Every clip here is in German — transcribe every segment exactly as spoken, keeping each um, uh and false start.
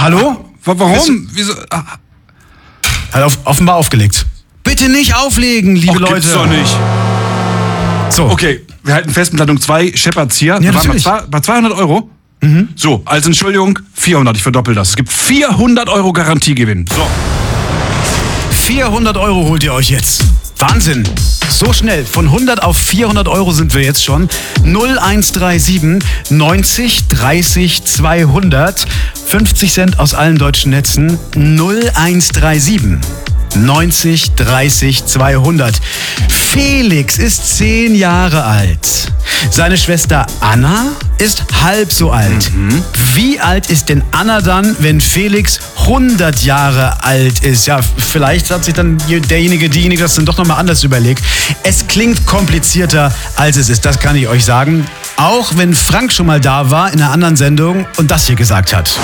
Hallo? Warum? Wieso? Ah. Hat auf, offenbar aufgelegt. Bitte nicht auflegen, liebe Och, Leute. Gibt's doch nicht. So. Okay, wir halten fest mit Leitung zwei, Shepherds hier. Ja, wir waren bei, natürlich. zwei, bei zweihundert Euro. Mhm. So, als Entschuldigung, vierhundert, ich verdoppel das. Es gibt vierhundert Euro Garantiegewinn. So. vierhundert Euro holt ihr euch jetzt. Wahnsinn. So schnell. Von hundert auf vierhundert Euro sind wir jetzt schon. null eins drei sieben neunzig dreißig zweihundert. fünfzig Cent aus allen deutschen Netzen. null eins drei sieben neunzig dreißig zweihundert. Felix ist zehn Jahre alt. Seine Schwester Anna ist halb so alt. Mhm. Wie alt ist denn Anna dann, wenn Felix hundert Jahre alt ist? Ja, vielleicht hat sich dann derjenige, diejenige das dann doch nochmal anders überlegt. Es klingt komplizierter, als es ist, das kann ich euch sagen. Auch wenn Frank schon mal da war in einer anderen Sendung und das hier gesagt hat.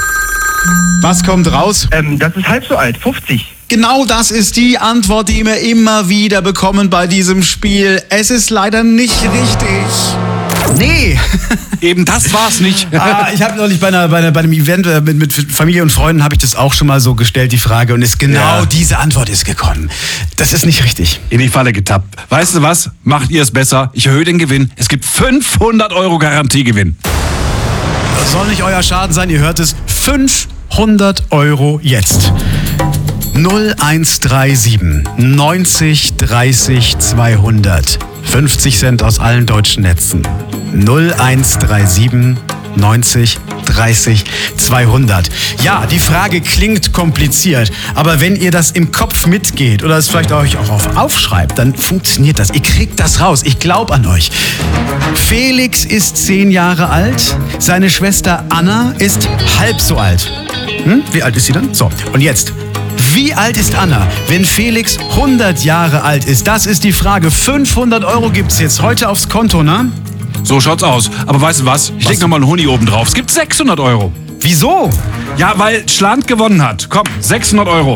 Was kommt raus? Ähm, das ist halb so alt, fünfzig. Genau das ist die Antwort, die wir immer wieder bekommen bei diesem Spiel. Es ist leider nicht richtig. Nee. Eben das war's nicht. ah, ich habe neulich bei, einer, bei, einer, bei einem Event äh, mit, mit Familie und Freunden habe ich das auch schon mal so gestellt, die Frage. Und ist genau Ja. diese Antwort ist gekommen. Das ist nicht richtig. In die Falle getappt. Weißt du was? Macht ihr es besser. Ich erhöhe den Gewinn. Es gibt fünfhundert Euro Garantiegewinn. Das soll nicht euer Schaden sein. Ihr hört es. fünfhundert Euro jetzt. null eins drei sieben neunzig dreißig zweihundert. fünfzig Cent aus allen deutschen Netzen. null eins drei sieben neunzig dreißig zweihundert. Ja, die Frage klingt kompliziert, aber wenn ihr das im Kopf mitgeht oder es vielleicht euch auch auf aufschreibt, dann funktioniert das. Ihr kriegt das raus. Ich glaube an euch. Felix ist zehn Jahre alt. Seine Schwester Anna ist halb so alt. Hm? Wie alt ist sie dann? So, und jetzt. Wie alt ist Anna, wenn Felix hundert Jahre alt ist? Das ist die Frage. fünfhundert Euro gibt's jetzt heute aufs Konto, ne? So schaut's aus. Aber weißt du was? Ich leg nochmal einen Huni oben drauf. Es gibt sechshundert Euro. Wieso? Ja, weil Schland gewonnen hat. Komm, sechshundert Euro.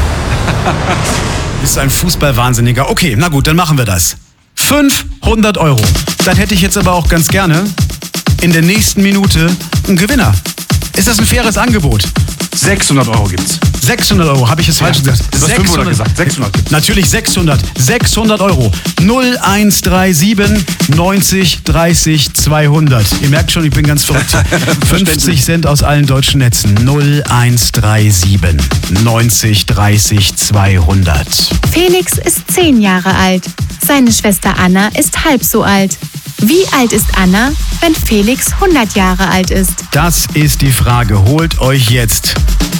Bist ein Fußballwahnsinniger. Okay, na gut, dann machen wir das. fünfhundert Euro. Dann hätte ich jetzt aber auch ganz gerne in der nächsten Minute einen Gewinner. Ist das ein faires Angebot? sechshundert Euro gibt's. sechshundert Euro, habe ich es falsch gesagt? Du hast fünfhundert gesagt. sechshundert gibt's. Natürlich sechshundert. sechshundert Euro. null eins drei sieben neunzig dreißig zweihundert. Ihr merkt schon, ich bin ganz verrückt. fünfzig Cent aus allen deutschen Netzen. null eins drei sieben neunzig dreißig zweihundert. Felix ist zehn Jahre alt. Seine Schwester Anna ist halb so alt. Wie alt ist Anna, wenn Felix hundert Jahre alt ist? Das ist die Frage. Holt euch jetzt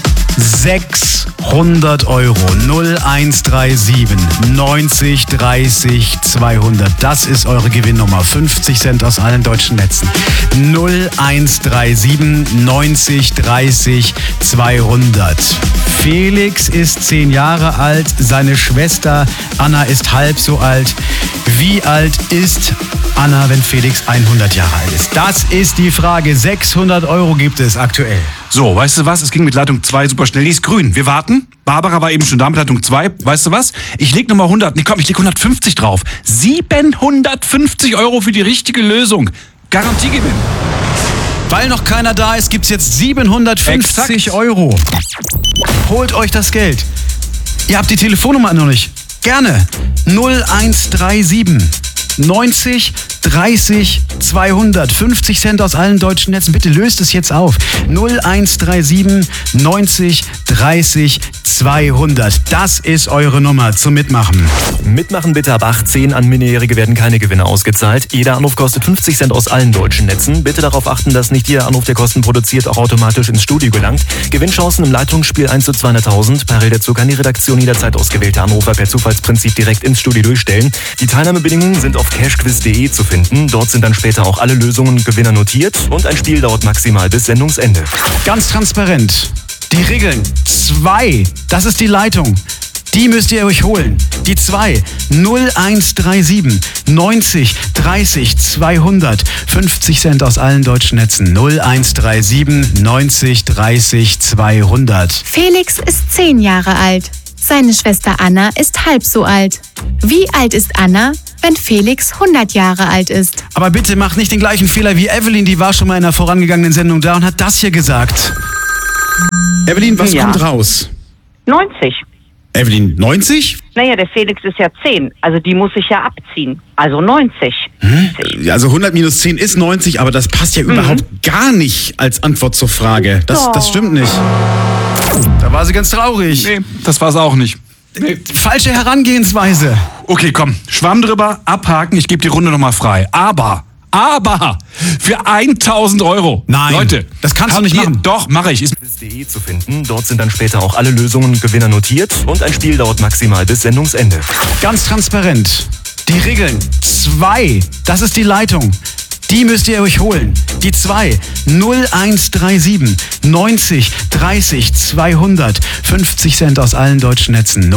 sechshundert Euro. null eins drei sieben neunzig dreißig zweihundert. Das ist eure Gewinnnummer. fünfzig Cent aus allen deutschen Netzen. null eins drei sieben neunzig dreißig zweihundert. Felix ist zehn Jahre alt. Seine Schwester Anna ist halb so alt. Wie alt ist Anna, wenn Felix hundert Jahre alt ist? Das ist die Frage. sechshundert Euro gibt es aktuell. So, weißt du was? Es ging mit Leitung zwei super schnell. Die ist grün. Wir warten. Barbara war eben schon da mit Leitung zwei. Weißt du was? Ich leg nochmal hundert. Nee, komm, ich leg hundertfünfzig drauf. siebenhundertfünfzig Euro für die richtige Lösung. Garantiegewinn. Weil noch keiner da ist, gibt's jetzt siebenhundertfünfzig Exakt. Euro. Holt euch das Geld. Ihr habt die Telefonnummer noch nicht. Gerne. null eins drei sieben neunzig dreißig zweihundert. fünfzig Cent aus allen deutschen Netzen. Bitte löst es jetzt auf. null eins drei sieben neunzig dreißig zweihundert. Das ist eure Nummer zum Mitmachen. Mitmachen bitte ab achtzehn. An Minderjährige werden keine Gewinne ausgezahlt. Jeder Anruf kostet fünfzig Cent aus allen deutschen Netzen. Bitte darauf achten, dass nicht jeder Anruf, der Kosten produziert, auch automatisch ins Studio gelangt. Gewinnchancen im Leitungsspiel eins zu zweihunderttausend. Parallel dazu kann die Redaktion jederzeit ausgewählte Anrufer per Zufallsprinzip direkt ins Studio durchstellen. Die Teilnahmebedingungen sind auf cashquiz punkt de zu finden. Dort sind dann später auch alle Lösungen und Gewinner notiert. Und ein Spiel dauert maximal bis Sendungsende. Ganz transparent. Die Regeln. Zwei. Das ist die Leitung. Die müsst ihr euch holen. Die zwei. null eins drei sieben neunzig dreißig zweihundert. fünfzig Cent aus allen deutschen Netzen. null eins drei sieben neunzig dreißig zweihundert. Felix ist zehn Jahre alt. Seine Schwester Anna ist halb so alt. Wie alt ist Anna, wenn Felix hundert Jahre alt ist? Aber bitte macht nicht den gleichen Fehler wie Evelyn. Die war schon mal in einer vorangegangenen Sendung da und hat das hier gesagt. Evelyn, was Ja. kommt raus? neunzig. Evelyn, neunzig? Naja, der Felix ist ja zehn. Also die muss ich ja abziehen. Also neunzig. Also hundert minus zehn ist neunzig, aber das passt ja überhaupt gar nicht als Antwort zur Frage. Das, Doch. das stimmt nicht. Da war sie ganz traurig. Nee, das war's auch nicht. Nee. Falsche Herangehensweise. Okay, komm, Schwamm drüber, abhaken, ich gebe die Runde nochmal frei. Aber, aber, für tausend Euro. Nein, Leute, das kannst du habt nicht ihr, machen. Doch, mache ich. Ist .de zu finden. Dort sind dann später auch alle Lösungen und Gewinner notiert und ein Spiel dauert maximal bis Sendungsende. Ganz transparent. Die Regeln. Zwei. Das ist die Leitung. Die müsst ihr euch holen. Die zwei. null eins drei sieben neunzig dreißig zweihundert. fünfzig Cent aus allen deutschen Netzen.